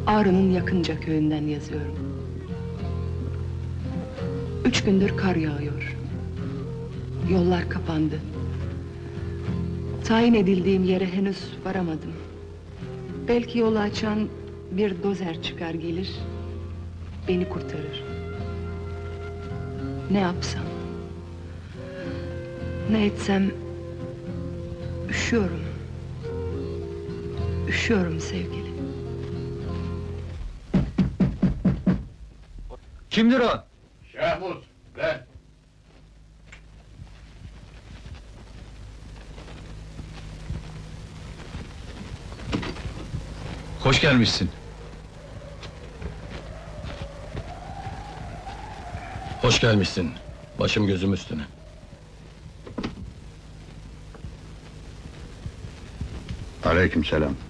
Ağrı'nın Yakınca köyünden yazıyorum. 3 gündür kar yağıyor. Yollar kapandı. Tayin edildiğim yere henüz varamadım. Belki yolu açan bir dozer çıkar gelir, beni kurtarır. Ne yapsam, ne etsem, üşüyorum. Üşüyorum sevgili. Kimdir o? Şahmut, ben. Hoş gelmişsin. Hoş gelmişsin. Başım gözüm üstüne. Aleykümselam.